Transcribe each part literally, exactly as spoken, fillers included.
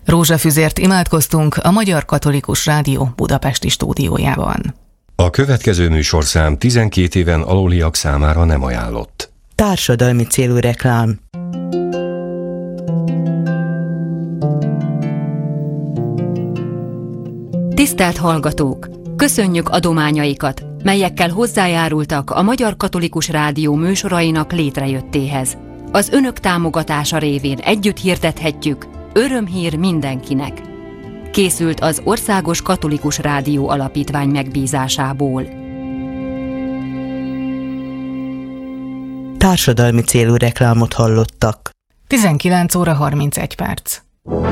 Rózsafüzért imádkoztunk a Magyar Katolikus Rádió budapesti stúdiójában. A következő műsorszám tizenkét éven aluliak számára nem ajánlott. Társadalmi célú reklám. Tisztelt hallgatók! Köszönjük adományaikat, melyekkel hozzájárultak a Magyar Katolikus Rádió műsorainak létrejöttéhez. Az önök támogatása révén együtt hirdethetjük: örömhír mindenkinek. Készült az Országos Katolikus Rádió Alapítvány megbízásából. Társadalmi célú reklámot hallottak. tizenkilenc óra harmincegy perc.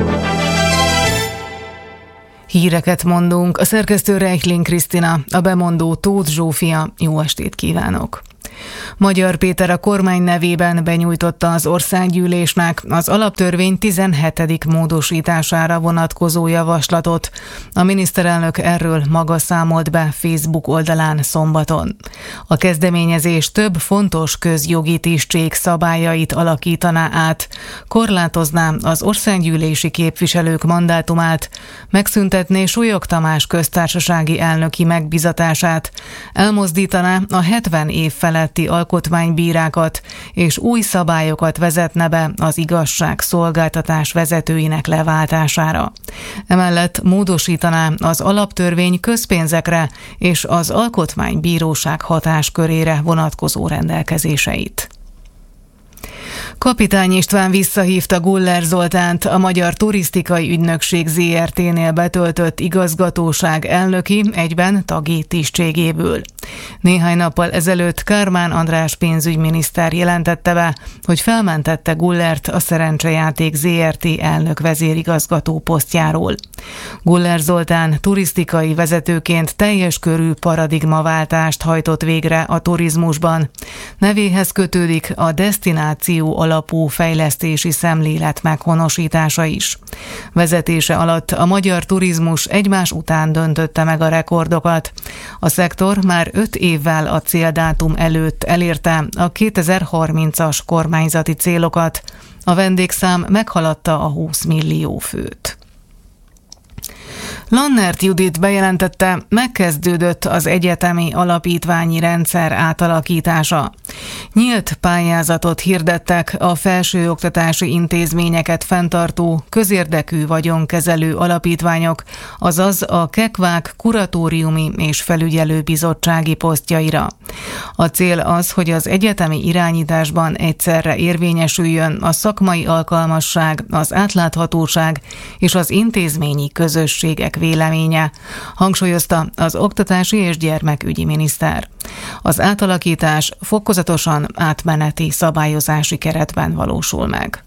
Híreket mondunk, a szerkesztő Reichling Krisztina, a bemondó Tóth Zsófia. Jó estét kívánok! Magyar Péter a kormány nevében benyújtotta az országgyűlésnek az alaptörvény tizenhetedik módosítására vonatkozó javaslatot. A miniszterelnök erről maga számolt be Facebook oldalán szombaton. A kezdeményezés több fontos közjogi tisztség szabályait alakítaná át, korlátozná az országgyűlési képviselők mandátumát, megszüntetné Súlyog Tamás köztársasági elnöki megbízatását, elmozdítaná a hetven év felett alkotmánybírákat, és új szabályokat vezetne be az igazságszolgáltatás vezetőinek leváltására. Emellett módosítaná az alaptörvény közpénzekre és az alkotmánybíróság hatáskörére vonatkozó rendelkezéseit. Kapitány István visszahívta Guller Zoltánt, a Magyar Turisztikai Ügynökség zé er té-nél betöltött igazgatóság elnöki, egyben tagi tisztségéből. Néhány nappal ezelőtt Kármán András pénzügyminiszter jelentette be, hogy felmentette Gullert a Szerencsejáték zé er té elnök vezérigazgató posztjáról. Guller Zoltán turisztikai vezetőként teljes körű paradigmaváltást hajtott végre a turizmusban. Nevéhez kötődik a desztináció alapú fejlesztési szemlélet meghonosítása is. Vezetése alatt a magyar turizmus egymás után döntötte meg a rekordokat. A szektor már öt évvel a céldátum előtt elérte a kétezer-harmincas kormányzati célokat. A vendégszám meghaladta a húsz millió főt. Lannert Judit bejelentette, megkezdődött az egyetemi alapítványi rendszer átalakítása. Nyílt pályázatot hirdettek a felsőoktatási intézményeket fenntartó, közérdekű vagyonkezelő alapítványok, azaz a kekvák kuratóriumi és felügyelő bizottsági posztjaira. A cél az, hogy az egyetemi irányításban egyszerre érvényesüljön a szakmai alkalmasság, az átláthatóság és az intézményi közösségek véleménye, hangsúlyozta az oktatási és gyermekügyi miniszter. Az átalakítás fokozatosan átmeneti szabályozási keretben valósul meg.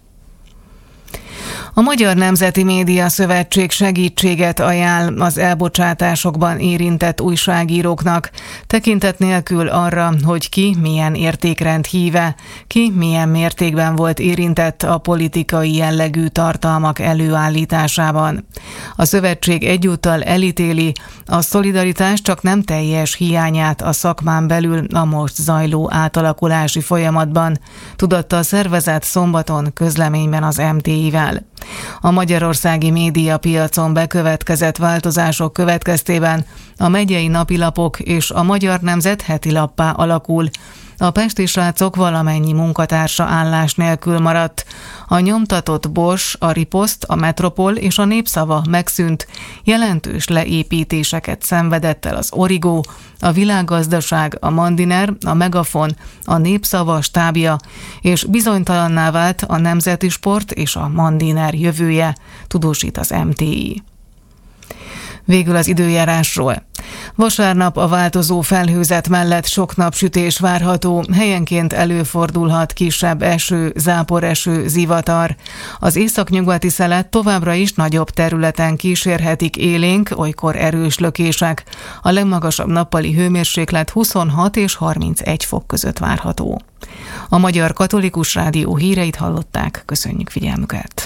A Magyar Nemzeti Média Szövetség segítséget ajánl az elbocsátásokban érintett újságíróknak, tekintet nélkül arra, hogy ki milyen értékrend híve, ki milyen mértékben volt érintett a politikai jellegű tartalmak előállításában. A szövetség egyúttal elítéli a szolidaritás csak nem teljes hiányát a szakmán belül a most zajló átalakulási folyamatban, tudatta a szervezet szombaton közleményben az em té i-vel. A magyarországi médiapiacon bekövetkezett változások következtében a megyei napilapok és a Magyar Nemzet heti lappá alakul. A pesti srácok valamennyi munkatársa állás nélkül maradt. A nyomtatott Bors, a Riposzt, a Metropol és a Népszava megszűnt. Jelentős leépítéseket szenvedett el az Origo, a Világgazdaság, a Mandiner, a Megafon, a Népszava stábja, és bizonytalanná vált a Nemzeti Sport és a Mandiner jövője, tudósít az em té i. Végül az időjárásról. Vasárnap a változó felhőzet mellett sok napsütés várható, helyenként előfordulhat kisebb eső, záporeső, zivatar. Az északnyugati szelet továbbra is nagyobb területen kísérhetik élénk, olykor erős lökések. A legmagasabb nappali hőmérséklet huszonhat és harmincegy fok között várható. A Magyar Katolikus Rádió híreit hallották, köszönjük figyelmüket!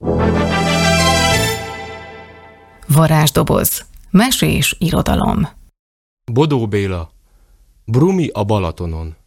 Varázsdoboz. Mesés irodalom. Bodó Béla. Brumi a Balatonon.